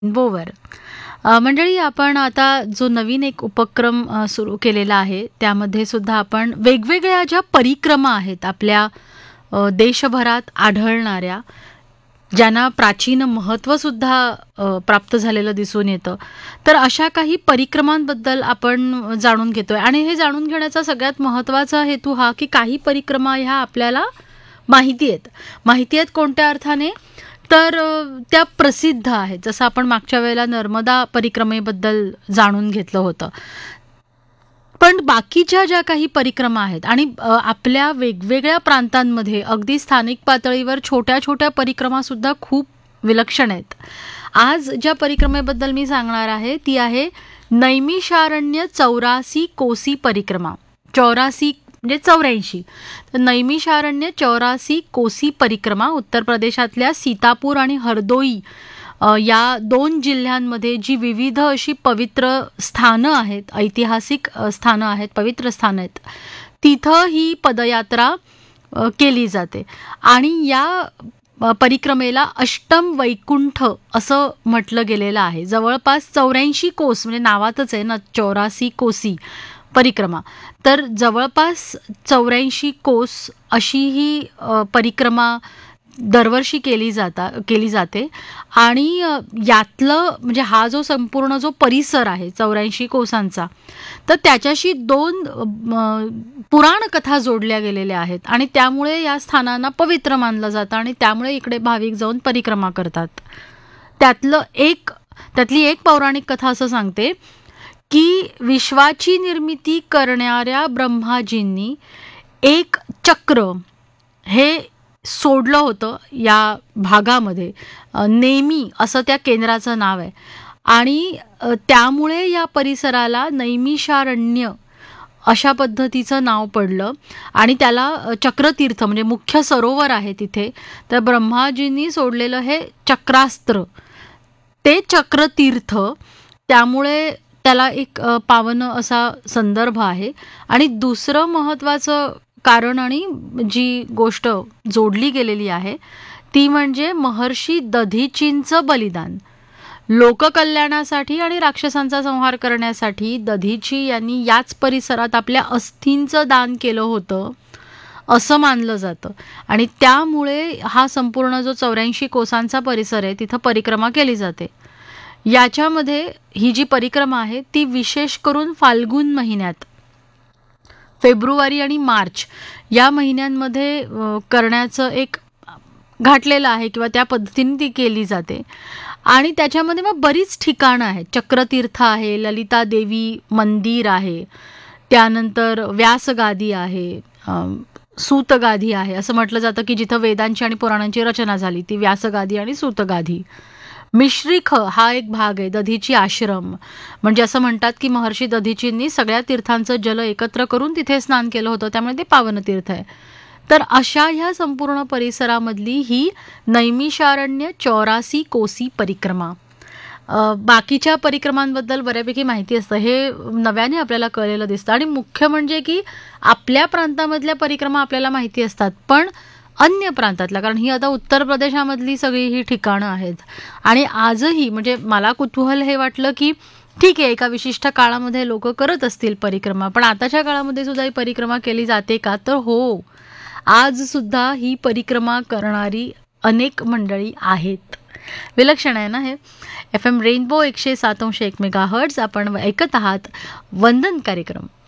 बोवर. मंडळी, आपण आता जो नवीन एक उपक्रम सुरू केलेला आहे, त्यामध्ये सुद्धा आपण वेगवेगळ्या ज्या परिक्रमा आहेत आपल्या देशभरात आढळणाऱ्या, ज्यांना प्राचीन महत्त्वसुद्धा प्राप्त झालेलं दिसून येतं, तर अशा काही परिक्रमांबद्दल आपण जाणून घेतोय. आणि हे जाणून घेण्याचा सगळ्यात महत्त्वाचा हेतू हा की काही परिक्रमा ह्या आपल्याला माहिती आहेत. माहिती आहेत कोणत्या अर्थाने? तर त्या प्रसिद्ध आहेत. जसं आपण मागच्या वेळेला नर्मदा परिक्रमेबद्दल जाणून घेतलं होतं. पण बाकीच्या ज्या काही परिक्रमा आहेत आणि आपल्या वेगवेगळ्या प्रांतांमध्ये अगदी स्थानिक पातळीवर छोट्या छोट्या परिक्रमा सुद्धा खूप विलक्षण आहेत. आज ज्या परिक्रमेबद्दल मी सांगणार आहे ती आहे नैमिषारण्य 84 कोसी परिक्रमा. 84 म्हणजे 84. तर नैमिषारण्य 84 कोसी परिक्रमा उत्तर प्रदेशातल्या सीतापूर आणि हरदोई या 2 जिल्ह्यांमध्ये जी विविध अशी पवित्र स्थानं आहेत, ऐतिहासिक स्थानं आहेत, पवित्र स्थानं आहेत, तिथं ही पदयात्रा केली जाते. आणि या परिक्रमेला अष्टम वैकुंठ असं म्हटलं गेलेलं आहे. जवळपास 84 कोस, म्हणजे नावातच आहे ना 84 कोसी परिक्रमा, तर जवळपास 84 कोस अशी ही परिक्रमा दरवर्षी केली जाते. आणि यातलं म्हणजे हा जो संपूर्ण जो परिसर आहे 84 कोसांचा, तर त्याच्याशी 2 पुराण कथा जोडल्या गेलेल्या आहेत आणि त्यामुळे या स्थानांना पवित्र मानलं जातं आणि त्यामुळे इकडे भाविक जाऊन परिक्रमा करतात. त्यातली एक पौराणिक कथा असं सांगते की विश्वाची निर्मिती करणाऱ्या ब्रह्माजींनी एक चक्र हे सोडलं होतं या भागामध्ये. नेमी असं त्या केंद्राचं नाव आहे. आणि त्यामुळे या परिसराला नैमिषारण्य अशा पद्धतीचं नाव पडलं. आणि त्याला चक्रतीर्थ म्हणजे मुख्य सरोवर आहे तिथे. तर ब्रह्माजींनी सोडलेलं हे चक्रास्त्र ते चक्रतीर्थ, त्यामुळे त्याला एक पावन असा संदर्भ आहे. आणि दुसरं महत्त्वाचं कारण आणि जी गोष्ट जोडली गेलेली आहे ती म्हणजे महर्षी दधीचींचं बलिदान. लोककल्याणासाठी आणि राक्षसांचा संहार करण्यासाठी दधीची यांनी याच परिसरात आपल्या अस्थींचं दान केलं होतं असं मानलं जातं. आणि त्यामुळे हा संपूर्ण जो 84 कोसांचा परिसर आहे तिथं परिक्रमा केली जाते. याच्यामध्ये ही जी परिक्रमा आहे ती विशेष करून फाल्गुन महिन्यात, फेब्रुवारी आणि मार्च या महिन्यांमध्ये करण्याचं एक घातलेलं आहे किंवा त्या पद्धतीने ती केली जाते. आणि त्याच्यामध्ये मग बरीच ठिकाणं आहेत. चक्रतीर्थ आहे, ललिता देवी मंदिर आहे, त्यानंतर व्यासगादी आहे, सूतगादी आहे. असं म्हटलं जातं की जिथं वेदांची आणि पुराणांची रचना झाली ती व्यासगादी आणि सूतगादी. मिश्रिख हा एक भाग आहे, दधीची आश्रम. म्हणजे असं म्हणतात की महर्षी दधीचींनी सगळ्या तीर्थांचं जल एकत्र करून तिथे स्नान केलं होतं, त्यामुळे ते पावनतीर्थ आहे. तर अशा ह्या संपूर्ण परिसरामधली ही नैमिषारण्य 84 कोसी परिक्रमा. बाकीच्या परिक्रमांबद्दल बऱ्यापैकी माहिती असतं, हे नव्याने आपल्याला कळलेलं दिसतं. आणि मुख्य म्हणजे की आपल्या प्रांतामधल्या परिक्रमा आपल्याला माहिती असतात, पण अन्य प्रांतातल्या, कारण ही आता उत्तर प्रदेशामधली सगळी ही ठिकाणं आहेत. आणि आजही म्हणजे मला कुतूहल हे वाटलं की ठीक आहे, एका विशिष्ट काळामध्ये लोक करत असतील परिक्रमा, पण आताच्या काळामध्ये सुद्धा ही परिक्रमा केली जाते का? तर हो, आज सुद्धा ही परिक्रमा करणारी अनेक मंडळी आहेत. विलक्षण आहे ना हे. FM रेनबो 107.1 मेगाहर्ट्झ आपण ऐकत आहात वंदन कार्यक्रम.